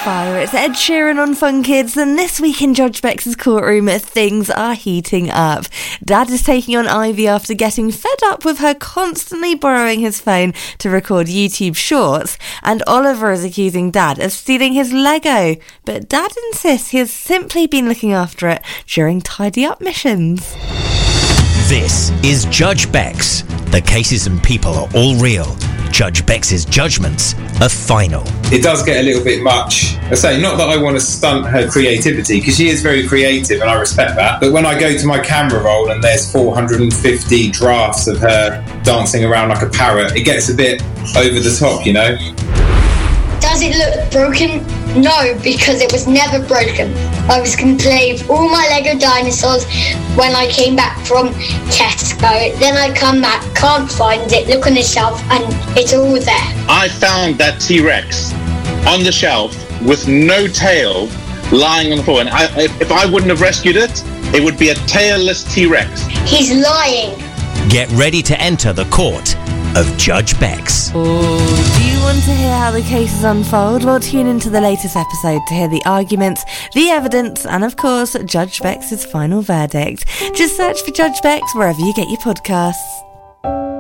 fire. It's Ed Sheeran on Fun Kids, and this week in Judge Beck's courtroom, things are heating up. Dad is taking on Ivy after getting fed up with her constantly borrowing his phone to record YouTube shorts, and Oliver is accusing Dad of stealing his Lego, but Dad insists he has simply been looking after it during tidy-up missions. This is Judge Beck's. The cases and people are all real. Judge Beck's judgments are final. It does get a little bit much. I say, not that I want to stunt her creativity, because she is very creative and I respect that. But when I go to my camera roll and there's 450 drafts of her dancing around like a parrot, it gets a bit over the top, you know? Does it look broken? No, because it was never broken. I was going to play with all my Lego dinosaurs when I came back from Tesco. Then I come back, can't find it, look on the shelf, and it's all there. I found that T-Rex on the shelf with no tail lying on the floor. And if I wouldn't have rescued it, it would be a tailless T-Rex. He's lying. Get ready to enter the court of Judge Beck's. Oh, do you want to hear how the cases unfold? Well, tune into the latest episode to hear the arguments, the evidence, and of course, Judge Beck's final verdict. Just search for Judge Beck's wherever you get your podcasts.